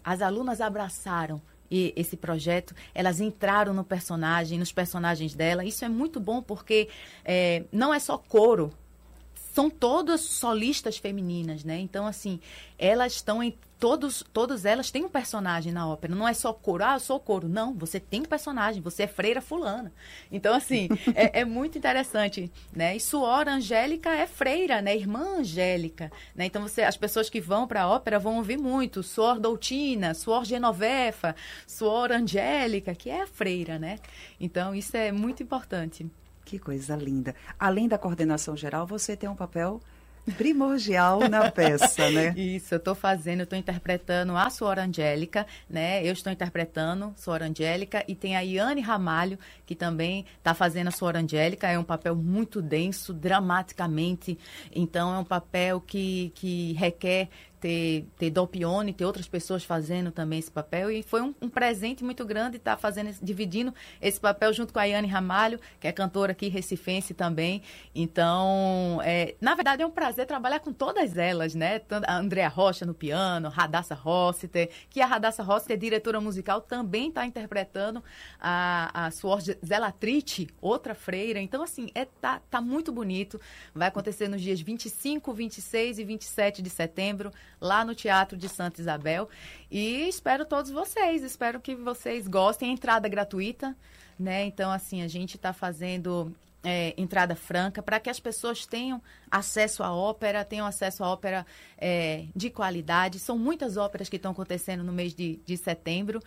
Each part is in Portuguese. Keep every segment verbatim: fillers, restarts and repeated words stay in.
as alunas abraçaram e esse projeto, elas entraram no personagem, nos personagens dela. Isso é muito bom porque é, não é só coro, são todas solistas femininas, né? Então, assim, elas estão em... Todos, todas elas têm um personagem na ópera. Não é só coro. Ah, eu sou coro. Não, você tem um personagem. Você é freira fulana. Então, assim, é, é muito interessante, né? E Suor Angélica é freira, né? Irmã Angélica, né? Então, você, as pessoas que vão para a ópera vão ouvir muito. Suor Doutina, Suor Genovefa, Suor Angélica, que é a freira, né? Então, isso é muito importante. Que coisa linda. Além da coordenação geral, você tem um papel primordial na peça, né? Isso, eu estou fazendo, eu estou interpretando a Suor Angélica, né? Eu estou interpretando Suor Angélica e tem a Iane Ramalho, que também está fazendo a Suor Angélica. É um papel muito denso, dramaticamente. Então, é um papel que, que requer ter, ter Dopione, ter outras pessoas fazendo também esse papel. E foi um, um presente muito grande estar tá fazendo, dividindo esse papel junto com a Iane Ramalho, que é cantora aqui recifense também. Então, é, na verdade, é um prazer trabalhar com todas elas, né? A Andréa Rocha no piano, Radassa Rossiter, que a Radassa Rossiter, diretora musical, também está interpretando a, a Suor Zelatrite, outra freira. Então, assim, é, tá, tá muito bonito. Vai acontecer nos dias vinte e cinco, vinte e seis e vinte e sete de setembro, lá no Teatro de Santa Isabel. E espero todos vocês, espero que vocês gostem. Entrada gratuita, né? Então, assim, a gente está fazendo é, entrada franca para que as pessoas tenham acesso à ópera, tenham acesso à ópera é, de qualidade. São muitas óperas que estão acontecendo no mês de, de setembro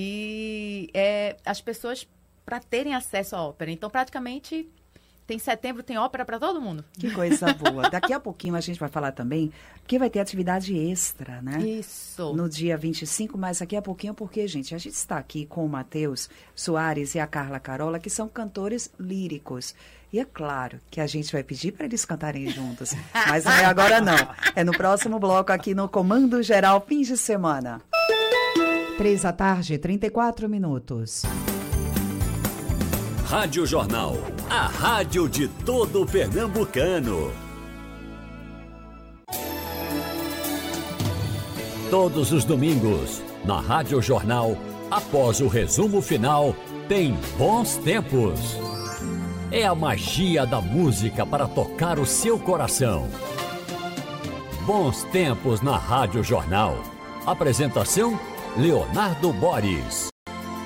e é, as pessoas, para terem acesso à ópera. Então, praticamente... Tem setembro, tem ópera para todo mundo. Que coisa boa. Daqui a pouquinho a gente vai falar também que vai ter atividade extra, né? Isso. No dia vinte e cinco, mas daqui a pouquinho, porque, gente, a gente está aqui com o Matheus Soares e a Carla Carola, que são cantores líricos. E é claro que a gente vai pedir para eles cantarem juntos. Mas não é agora, não. É no próximo bloco aqui no Comando Geral, fim de semana. Três da tarde, trinta e quatro minutos. Rádio Jornal, a rádio de todo pernambucano. Todos os domingos, na Rádio Jornal, após o resumo final, tem Bons Tempos. É a magia da música para tocar o seu coração. Bons Tempos na Rádio Jornal. Apresentação, Leonardo Boris.